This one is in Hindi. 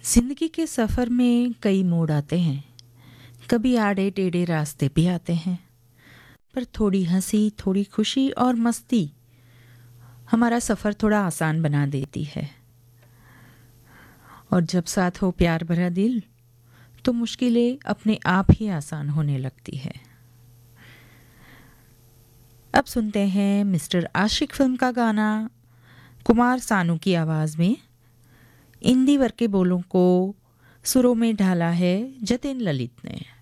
जिंदगी के सफ़र में कई मोड़ आते हैं, कभी आड़े टेढ़े रास्ते भी आते हैं, पर थोड़ी हंसी, थोड़ी खुशी और मस्ती हमारा सफ़र थोड़ा आसान बना देती है। और जब साथ हो प्यार भरा दिल, तो मुश्किलें अपने आप ही आसान होने लगती है। अब सुनते हैं मिस्टर आशिक फिल्म का गाना कुमार सानू की आवाज़ में। इंदिवर के बोलों को सुरों में ढाला है जतिन ललित ने।